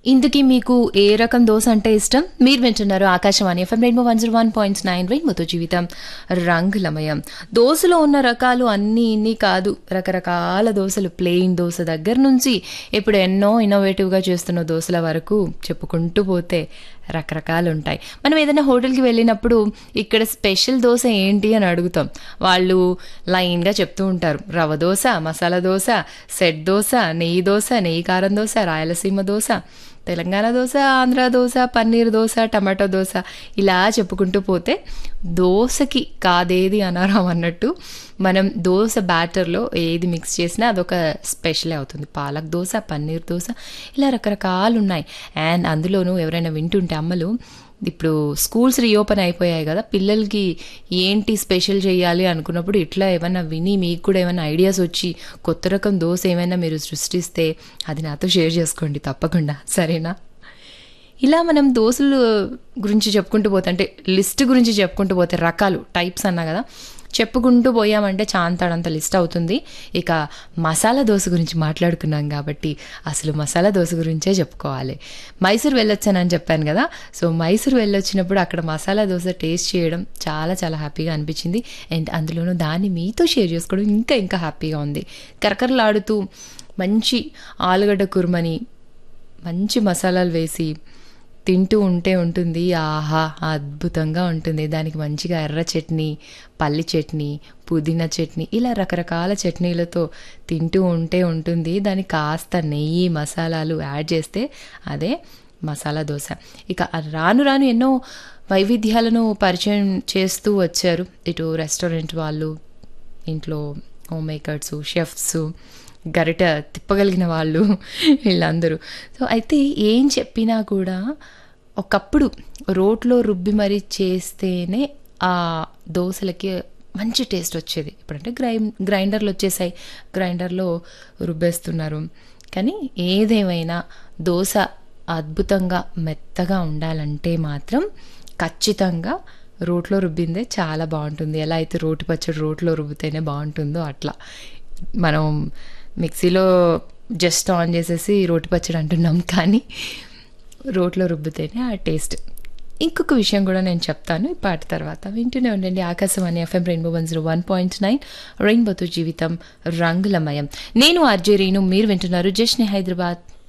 ఇందుకి మీకు ఏ రకం దోశ అంటే ఇష్టం? మీరు వింటున్నారు ఆకాశవాణి ఎఫ్ఎం రెయిన్బో 101.9 రెయిన్బోతో జీవితం రంగులమయం. దోశలో ఉన్న రకాలు అన్నీ ఇన్ని కాదు. రకరకాల దోశలు, ప్లెయిన్ దోశ దగ్గర నుంచి ఇప్పుడు ఎన్నో ఇన్నోవేటివ్గా చేస్తున్న దోశల వరకు చెప్పుకుంటూ పోతే రకరకాలు ఉంటాయి. మనం ఏదైనా హోటల్కి వెళ్ళినప్పుడు ఇక్కడ స్పెషల్ దోశ ఏంటి అని అడుగుతాం. వాళ్ళు లైన్గా చెప్తూ ఉంటారు. రవ్వ దోశ, మసాలా దోశ, సెట్ దోశ, నెయ్యి దోశ, నెయ్యి కారం దోశ, రాయలసీమ దోశ, తెలంగాణ దోశ, ఆంధ్ర దోశ, పన్నీర్ దోశ, టమాటో దోశ, ఇలా చెప్పుకుంటూ పోతే దోశకి కాదేది అనరాం అన్నట్టు మనం దోశ బ్యాటర్లో ఏది మిక్స్ చేసినా అదొక స్పెషలే అవుతుంది. పాలక్ దోశ, పన్నీర్ దోశ, ఇలా రకరకాలు ఉన్నాయి. అండ్ అందులోనూ ఎవరైనా వింటుంటే అమ్మలు ఇప్పుడు స్కూల్స్ రీఓపెన్ అయిపోయాయి కదా, పిల్లలకి ఏంటి స్పెషల్ చేయాలి అనుకున్నప్పుడు ఇట్లా ఏమైనా విని మీకు కూడా ఏమైనా ఐడియాస్ వచ్చి కొత్త రకం దోశ ఏమైనా మీరు సృష్టిస్తే అది నాతో షేర్ చేసుకోండి తప్పకుండా, సరేనా? ఇలా మనం దోశలు గురించి చెప్పుకుంటూ పోతే, అంటే లిస్ట్ గురించి చెప్పుకుంటూ పోతే, రకాలు టైప్స్ అన్నా కదా, చెప్పుకుంటూ పోయామంటే చాంతాడంత లిస్ట్ అవుతుంది. ఇక మసాలా దోశ గురించి మాట్లాడుకున్నాం కాబట్టి అసలు మసాలా దోశ గురించే చెప్పుకోవాలి. మైసూర్ వెళ్ళొచ్చానని చెప్పాను కదా, సో మైసూర్ వెళ్ళొచ్చినప్పుడు అక్కడ మసాలా దోశ టేస్ట్ చేయడం చాలా చాలా హ్యాపీగా అనిపించింది. అండ్ అందులోనూ దాన్ని మీతో షేర్ చేసుకోవడం ఇంకా ఇంకా హ్యాపీగా ఉంది. కరకరలాడుతూ మంచి ఆలుగడ్డ కుర్మని మంచి మసాలాలు వేసి తింటూ ఉంటే ఉంటుంది, ఆహా అద్భుతంగా ఉంటుంది. దానికి మంచిగా ఎర్ర చట్నీ, పల్లి చట్నీ, పుదీనా చట్నీ, ఇలా రకరకాల చట్నీలతో తింటూ ఉంటే ఉంటుంది. దానికి కాస్త నెయ్యి, మసాలాలు యాడ్ చేస్తే అదే మసాలా దోశ. ఇక రాను రాను ఎన్నో వైవిధ్యాలను పరిచయం చేస్తూ వచ్చారు ఇటు రెస్టారెంట్ వాళ్ళు, ఇంట్లో హోమ్ మేకర్స్, షెఫ్స్, గరిట తిప్పగలిగిన వాళ్ళు, వీళ్ళందరూ. సో అయితే ఏం చెప్పినా కూడా ఒకప్పుడు రోట్లో రుబ్బి మరీ చేస్తేనే ఆ దోశలకి మంచి టేస్ట్ వచ్చేది. ఇప్పుడంటే గ్రైండర్లు వచ్చేసాయి, గ్రైండర్లో రుబ్బేస్తున్నారు. కానీ ఏదేమైనా దోశ అద్భుతంగా మెత్తగా ఉండాలంటే మాత్రం ఖచ్చితంగా రోట్లో రుబ్బిందే చాలా బాగుంటుంది. ఎలా అయితే రోటి పచ్చడి రోట్లో రుబ్బితేనే బాగుంటుందో అట్లా మనం మిక్సీలో జస్ట్ ఆన్ చేసేసి రోటి పచ్చడి అంటున్నాం, కానీ రోట్లో రుబ్బితేనే ఆ టేస్ట్. ఇంకొక విషయం కూడా నేను చెప్తాను ఈ పాట తర్వాత. వింటూనే ఉండండి ఆకాశవాణి ఎఫ్ఎం రెయిన్బో 101.9 రెయిన్బోతో జీవితం రంగులమయం. నేను ఆర్జే రీను, మీరు వింటున్నారు జష్ని హైదరాబాద్.